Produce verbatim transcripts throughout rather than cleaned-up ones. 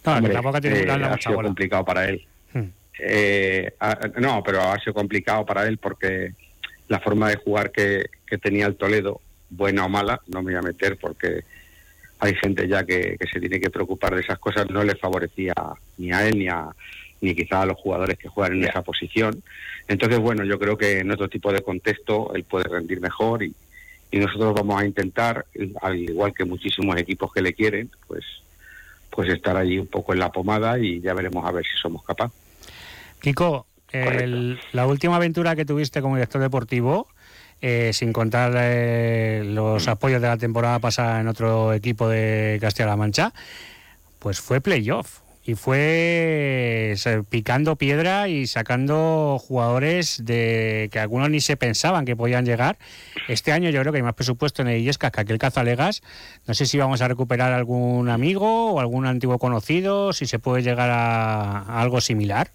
No, Hombre, tampoco tiene eh, ha sido bola. complicado para él. Hmm. Eh, a, no, pero ha sido complicado para él porque la forma de jugar que, que tenía el Toledo, buena o mala, no me voy a meter porque hay gente ya que, que se tiene que preocupar de esas cosas, no le favorecía ni a él ni a ni quizá a los jugadores que juegan en yeah. esa posición. Entonces, bueno, yo creo que en otro tipo de contexto él puede rendir mejor y, y nosotros vamos a intentar, al igual que muchísimos equipos que le quieren, pues pues estar allí un poco en la pomada y ya veremos a ver si somos capaces. Kiko, el, la última aventura que tuviste como director deportivo, eh, sin contar eh, los apoyos de la temporada pasada en otro equipo de Castilla-La Mancha, pues fue playoff. Y fue picando piedra y sacando jugadores de que algunos ni se pensaban que podían llegar. Este año yo creo que hay más presupuesto en el Illescas que aquel Cazalegas. No sé si vamos a recuperar algún amigo o algún antiguo conocido, si se puede llegar a, a algo similar.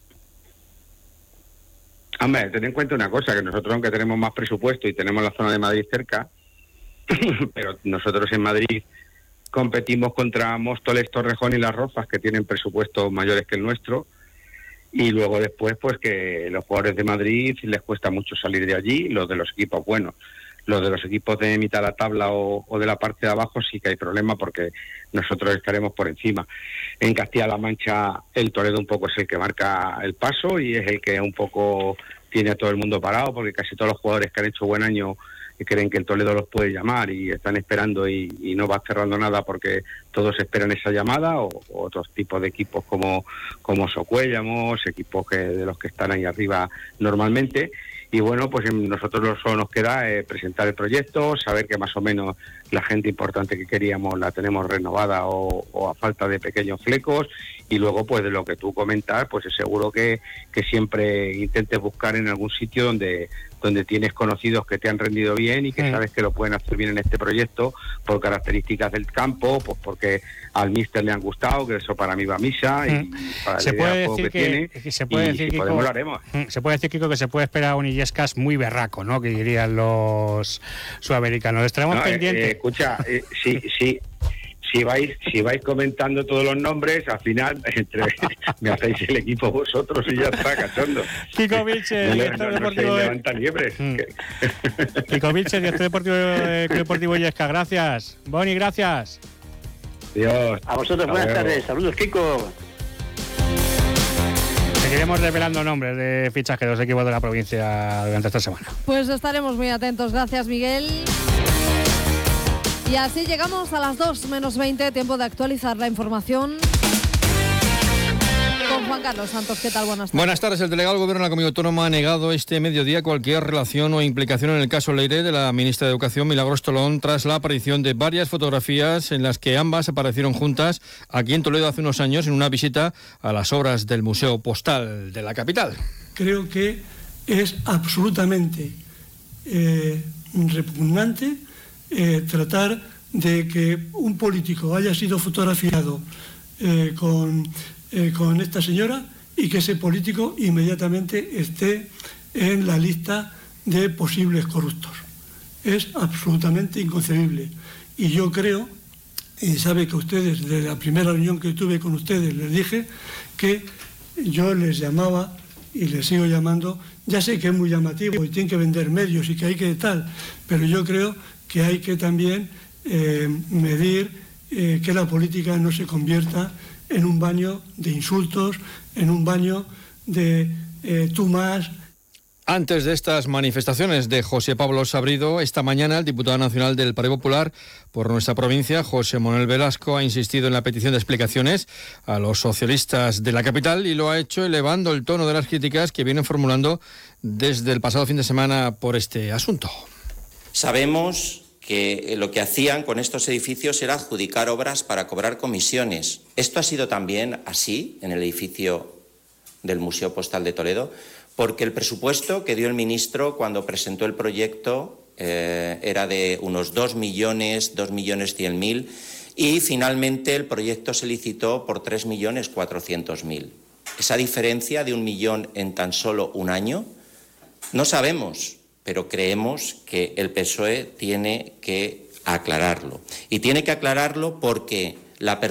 Hombre, ten en cuenta una cosa, que nosotros aunque tenemos más presupuesto y tenemos la zona de Madrid cerca, pero nosotros en Madrid competimos contra Móstoles, Torrejón y Las Rozas, que tienen presupuestos mayores que el nuestro, y luego después pues que los jugadores de Madrid les cuesta mucho salir de allí, los de los equipos buenos. Los de los equipos de mitad de la tabla o, o de la parte de abajo sí que hay problema porque nosotros estaremos por encima. En Castilla-La Mancha el Toledo un poco es el que marca el paso y es el que un poco tiene a todo el mundo parado porque casi todos los jugadores que han hecho buen año creen que el Toledo los puede llamar y están esperando y, y no va cerrando nada porque todos esperan esa llamada o, o otros tipos de equipos como, como Socuéllamos, equipos que de los que están ahí arriba normalmente. Y bueno, pues nosotros solo nos queda eh, presentar el proyecto, saber que más o menos la gente importante que queríamos la tenemos renovada o, o a falta de pequeños flecos, y luego pues de lo que tú comentas, pues es seguro que, que siempre intentes buscar en algún sitio donde donde tienes conocidos que te han rendido bien y que sí. sabes que lo pueden hacer bien en este proyecto por características del campo, pues porque al míster le han gustado, que eso para mí va a misa y para se la puede idea decir que, que, tiene que se puede y decir, si Kiko, podemos lo haremos. Se puede decir, Kiko, que se puede esperar a un Illescas muy berraco, ¿no? Que dirían los sudamericanos. Estaremos no, pendientes. Eh, eh, escucha, eh, sí, sí. Si vais, si vais comentando todos los nombres, al final entre, me hacéis el equipo vosotros y ya está, cachondo. Kiko Vilches, no, director no, no deportivo se de... levanta liebres. Mm. Kiko Vilches, director deportivo de Club Deportivo Illescas. Gracias. Boni, gracias. Dios. A vosotros, buenas luego. tardes. Saludos, Kiko. Seguiremos revelando nombres de fichaje de los equipos de la provincia durante esta semana. Pues estaremos muy atentos. Gracias, Miguel. Y así llegamos a las dos menos veinte, tiempo de actualizar la información con Juan Carlos Santos. ¿Qué tal? Buenas tardes. Buenas tardes. El delegado del Gobierno de la Comunidad Autónoma ha negado este mediodía cualquier relación o implicación en el caso Leire de la ministra de Educación, Milagros Tolón, tras la aparición de varias fotografías en las que ambas aparecieron juntas aquí en Toledo hace unos años en una visita a las obras del Museo Postal de la capital. Creo que es absolutamente eh, repugnante Eh, tratar de que un político haya sido fotografiado eh, con, eh, con esta señora y que ese político inmediatamente esté en la lista de posibles corruptos. Es absolutamente inconcebible. Y yo creo, y sabe que ustedes, de la primera reunión que tuve con ustedes, les dije que yo les llamaba y les sigo llamando. Ya sé que es muy llamativo y tienen que vender medios y que hay que tal, pero yo creo que hay que también eh, medir eh, que la política no se convierta en un baño de insultos, en un baño de eh, tú más. Antes de estas manifestaciones de José Pablo Sabrido, esta mañana el diputado nacional del Partido Popular por nuestra provincia, José Manuel Velasco, ha insistido en la petición de explicaciones a los socialistas de la capital y lo ha hecho elevando el tono de las críticas que vienen formulando desde el pasado fin de semana por este asunto. Sabemos que lo que hacían con estos edificios era adjudicar obras para cobrar comisiones. ¿Esto ha sido también así en el edificio del Museo Postal de Toledo? Porque el presupuesto que dio el ministro cuando presentó el proyecto eh, era de unos dos millones, dos millones cien mil, y finalmente el proyecto se licitó por tres millones cuatrocientos mil. Esa diferencia de un millón en tan solo un año, no sabemos, pero creemos que el P S O E tiene que aclararlo. Y tiene que aclararlo porque la persona